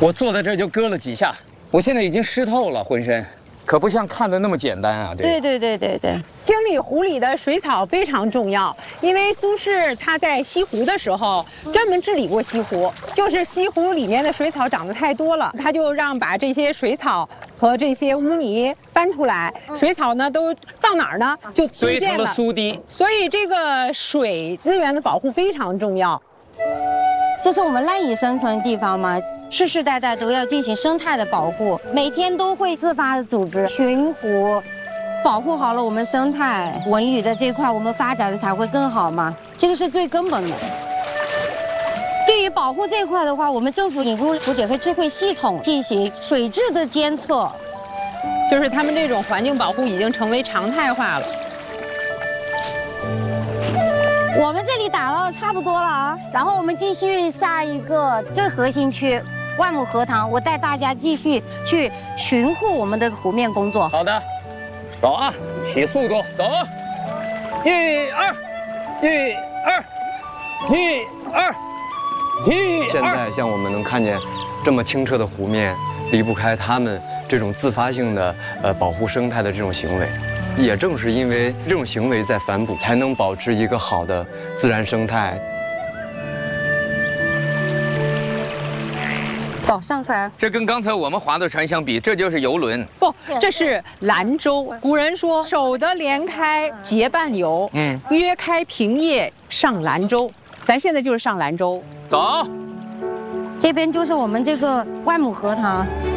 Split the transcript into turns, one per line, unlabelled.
我坐在这儿就搁了几下，我现在已经湿透了，浑身，可不像看的那么简单啊。
对。清理湖里的水草非常重要，因为苏轼他在西湖的时候专门治理过西湖，就是西湖里面的水草长得太多了，他就让把这些水草和这些污泥翻出来，水草呢都放哪儿呢？就
堆成了苏堤。
所以这个水资源的保护非常重要。
这是我们赖以生存的地方嘛，世世代代都要进行生态的保护，每天都会自发的组织巡湖，保护好了我们生态文旅的这块，我们发展才会更好嘛，这个是最根本的。对于保护这块的话，我们政府引入湖水会智慧系统进行水质的监测，
就是他们这种环境保护已经成为常态化了。
我们这里打捞差不多了啊，然后我们继续下一个最核心区万亩荷塘，我带大家继续去巡护我们的湖面工作。
好的，走啊，起速度，走，1、2，1、2，1、2，1、2。
现在像我们能看见这么清澈的湖面，离不开他们这种自发性的保护生态的这种行为。也正是因为这种行为在反哺，才能保持一个好的自然生态。
走上船，
这跟刚才我们划的船相比，这就是游轮。
不，这是兰舟。古人说“守得连开结伴游”，约开平夜上兰舟。咱现在就是上兰舟。
走，
这边就是我们这个万亩荷塘。